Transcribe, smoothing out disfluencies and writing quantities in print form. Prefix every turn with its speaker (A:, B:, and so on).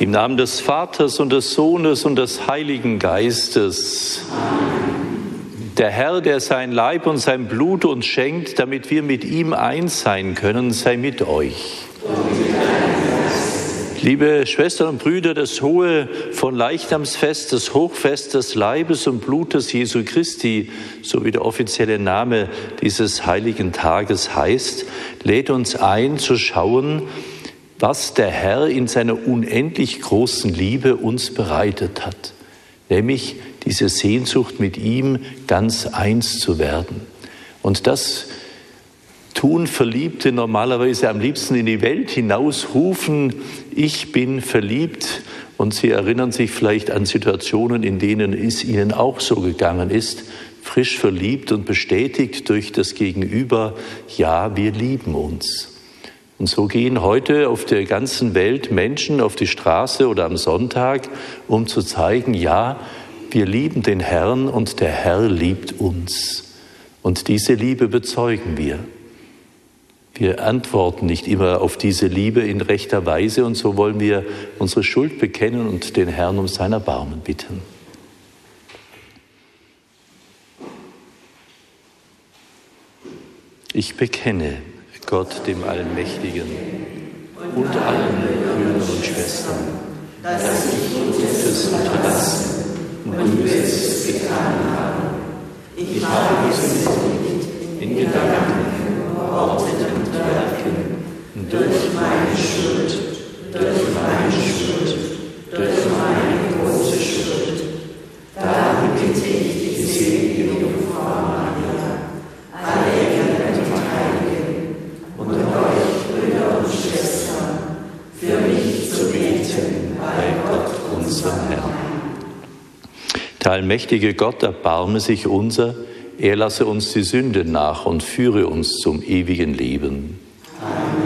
A: Im Namen des Vaters und des Sohnes und des Heiligen Geistes. Der Herr, der sein Leib und sein Blut uns schenkt, damit wir mit ihm eins sein können, sei mit euch. Liebe Schwestern und Brüder, das hohe von Leichnamsfest, das Hochfest des Leibes und Blutes Jesu Christi, so wie der offizielle Name dieses heiligen Tages heißt, lädt uns ein zu schauen, was der Herr in seiner unendlich großen Liebe uns bereitet hat, nämlich diese Sehnsucht, mit ihm ganz eins zu werden. Und das tun Verliebte normalerweise am liebsten in die Welt hinausrufen, ich bin verliebt. Und sie erinnern sich vielleicht an Situationen, in denen es ihnen auch so gegangen ist, frisch verliebt und bestätigt durch das Gegenüber, ja, wir lieben uns. Und so gehen heute auf der ganzen Welt Menschen auf die Straße oder am Sonntag, um zu zeigen, ja, wir lieben den Herrn und der Herr liebt uns. Und diese Liebe bezeugen wir. Wir antworten nicht immer auf diese Liebe in rechter Weise und so wollen wir unsere Schuld bekennen und den Herrn um sein Erbarmen bitten. Ich bekenne Gott, dem Allmächtigen, und allen Brüdern und Schwestern, dass ich Gutes unterlassen und Böses getan habe. Ich habe gesündigt in Gedanken, Worten und Werken, durch meine Schuld, durch meine große Schuld. Darum bitte ich die selige Jungfrau Maria, alle Engel und Heiligen und euch, Brüder und Schwestern, für mich zu beten bei Gott, unserem Herrn. Der allmächtige Gott erbarme sich unser, er lasse uns die Sünde nach und führe uns zum ewigen Leben.